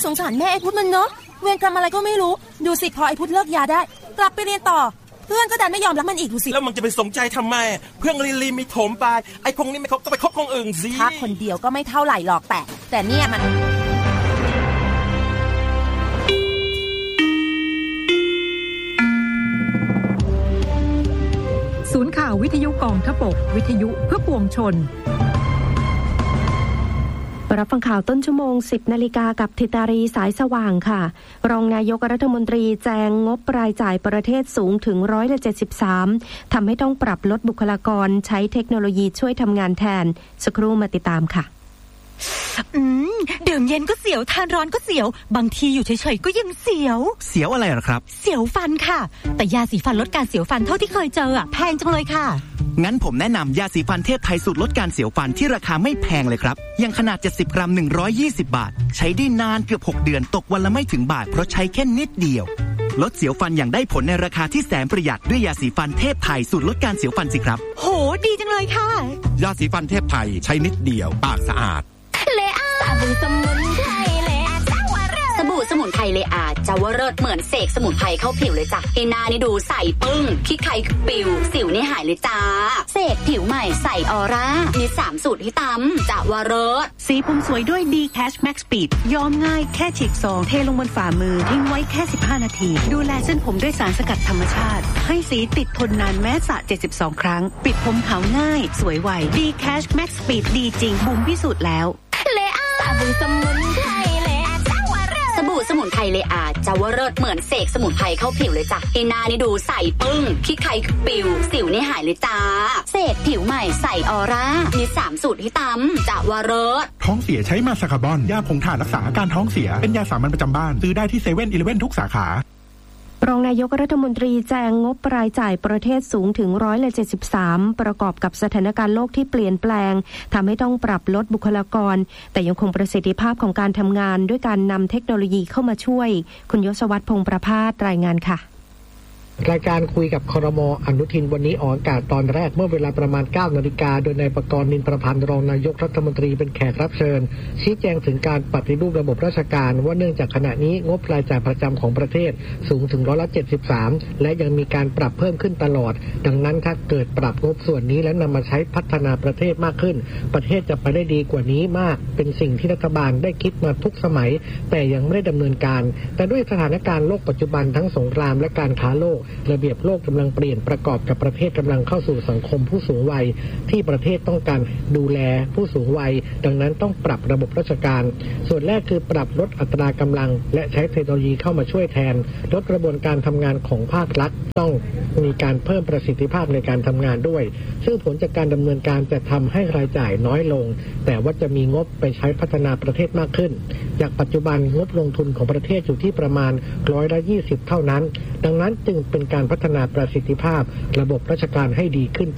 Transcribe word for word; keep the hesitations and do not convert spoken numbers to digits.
สงสารแม่ไอ้พุทธมันเนาะเวรกรรมอะไรก็ไม่รู้ดูสิพอไอ้พุทธเลิกยาได้กลับไปเรียนต่อเพื่อนก็ดันไม่ยอมรับมันอีกดูสิแล้วมันจะไปสนใจทำไมเพื่อนลีลีมีโถมไปไอ้คงนี้ไม่คบก็ไปคบคงอื่นสิถ้าคนเดียวก็ไม่เท่าไหร่หรอกแต่แต่เนี่ยมันศูนย์ข่าววิทยุกองทพบกวิทยุเพื่อปวงชนรับฟังข่าวต้นชั่วโมง สิบนาฬิกากับธิตารีสายสว่างค่ะรองนายกรัฐมนตรีแจงงบรายจ่ายประเทศสูงถึงร้อยละเจ็ดสิบสามทำให้ต้องปรับลดบุคลากรใช้เทคโนโลยีช่วยทำงานแทนสักครู่มาติดตามค่ะอืมดื่มเย็นก็เสียวทานร้อนก็เสียวบางทีอยู่เฉยๆก็ยังเสียวเสียวอะไรหรอครับเสียวฟันค่ะแต่ยาสีฟันลดการเสียวฟันเท่าที่เคยเจออ่ะแพงจังเลยค่ะงั้นผมแนะนำยาสีฟันเทพไทยสูตรลดการเสียวฟันที่ราคาไม่แพงเลยครับยังขนาดเจ็ดสิบกรัมหนึ่งร้อยยี่สิบบาทใช้ได้นานเกือบหกเดือนตกวันละไม่ถึงบาทเพราะใช้แค่นิดเดียวลดเสียวฟันอย่างได้ผลในราคาที่แสนประหยัดด้วยยาสีฟันเทพไทยสูตรลดการเสียวฟันสิครับโหดีจังเลยค่ะยาสีฟันเทพไทยใช้นิดเดียวปากสะอาดเลอาสบู่สมุนไพรเลอาจาวเริศสบู่สมุนไพรเลอาจาวเริศเหมือนเสกสมุนไพรเข้าผิวเลยจ้ะให้หน้านี่ดูใสปึ้งขี้ใครปิวสิวนี่หายเลยจ้าเสกผิวใหม่ใสออร่ามีสามสูตรให้ตำจาวเริศสีผมสวยด้วย D Cash Max Speed ย้อมง่ายแค่ฉีกซองเทลงบนฝ่ามือทิ้งไว้แค่สิบห้านาทีดูแลเส้นผมด้วยสารสกัดธรรมชาติให้สีติดทนนานแม้สระเจ็ดสิบสองครั้งปิดผมขาวง่ายสวยไว D Cash Max Speed ดีจริงบุ๋มพิสูจน์แล้วเลอาสบู่สมุนไพรเลอาจาวเริศสบู่สมุนไพรเลอาจาวเริศเหมือนเสกสมุนไพรเข้าผิวเลยจ้ะให้หน้านี่ดูใสปึ้งขี้ใครปิวสิวนี่หายเลยจ้าเสกผิวใหม่ใสออร่ามีสามสูตรให้ตำจาวเริศท้องเสียใช้มาซาคาบอนยาผงถ่านรักษาอาการท้องเสียเป็นยาสามัญประจำบ้านซื้อได้ที่เซเว่นอีเลฟเว่นทุกสาขารองนายกรัฐมนตรีแจงงบรายจ่ายประเทศสูงถึงร้อยละเจ็ดสิบสามประกอบกับสถานการณ์โลกที่เปลี่ยนแปลงทำให้ต้องปรับลดบุคลากรแต่ยังคงประสิทธิภาพของการทำงานด้วยการนำเทคโนโลยีเข้ามาช่วยคุณยศวัฒน์พงษ์ประภาสรายงานค่ะรายการคุยกับครม.อนุทินวันนี้ออกอากาศตอนแรกเมื่อเวลาประมาณ เก้านาฬิกาโดยนายประกรณ์ นินประพันธ์รองนายกรัฐมนตรีเป็นแขกรับเชิญชี้แจงถึงการปฏิรูประบบราชการว่าเนื่องจากขณะนี้งบรายจ่ายประจำของประเทศสูงถึงร้อยละเจ็ดสิบสามและยังมีการปรับเพิ่มขึ้นตลอดดังนั้นถ้าเกิดปรับงบส่วนนี้แล้วนำมาใช้พัฒนาประเทศมากขึ้นประเทศจะไปได้ดีกว่านี้มากเป็นสิ่งที่รัฐบาลได้คิดมาทุกสมัยแต่ยังไม่ได้ดำเนินการแต่ด้วยสถานการณ์โลกปัจจุบันทั้งสงครามและการค้าโลกระเบียบโลกกำลังเปลี่ยนประกอบกับประเทศกำลังเข้าสู่สังคมผู้สูงวัยที่ประเทศต้องการดูแลผู้สูงวัยดังนั้นต้องปรับระบบราชการส่วนแรกคือปรับลดอัตรากำลังและใช้เทคโนโลยีเข้ามาช่วยแทนลดกระบวนการทำงานของภาครัฐต้องมีการเพิ่มประสิทธิภาพในการทำงานด้วยซึ่งผลจากการดำเนินการจะทำให้รายจ่ายน้อยลงแต่ว่าจะมีงบไปใช้พัฒนาประเทศมากขึ้นจากปัจจุบันงบลงทุนของประเทศอยู่ที่ประมาณร้อยละยี่สิบเท่านั้นดังนั้นจึงเป็นการพัฒนาประสิทธิภาพระบบราชการให้ดีขึ้น